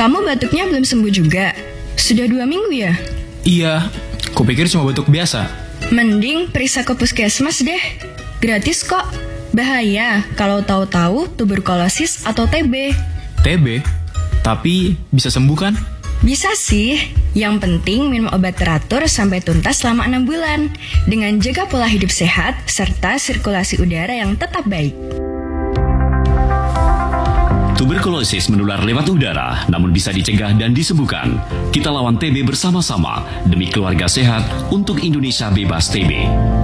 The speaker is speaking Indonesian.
Kamu batuknya belum sembuh juga? Sudah 2 minggu ya? Iya, kupikir cuma batuk biasa. Mending periksa ke puskesmas deh. Gratis kok. Bahaya kalau tahu-tahu tuberkulosis atau TB. TB? Tapi bisa sembuh kan? Bisa sih. Yang penting minum obat teratur sampai tuntas selama 6 bulan. Dengan jaga pola hidup sehat serta sirkulasi udara yang tetap baik. Tuberkulosis menular lewat udara, namun bisa dicegah dan disembuhkan. Kita lawan TB bersama-sama demi keluarga sehat untuk Indonesia bebas TB.